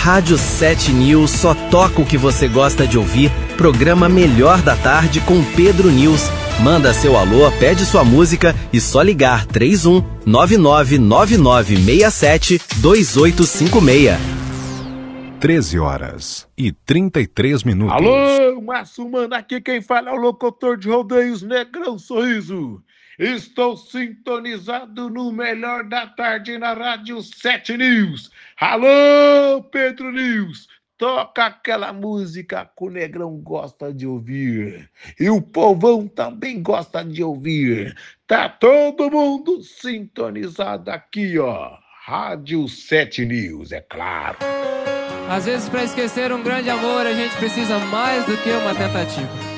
Rádio 7 News só toca o que você gosta de ouvir. Programa Melhor da Tarde com Pedro News. Manda seu alô, pede sua música e só ligar 31 999967 2856. 13h33. Alô, Márcio Mano, aqui quem fala é o locutor de rodeios Negrão Sorriso. Estou sintonizado no Melhor da Tarde na Rádio 7 News. Alô, Pedro News, toca aquela música que o Negrão gosta de ouvir. E o povão também gosta de ouvir. Tá todo mundo sintonizado aqui, ó. Rádio 7 News, é claro. Às vezes, para esquecer um grande amor, a gente precisa mais do que uma tentativa.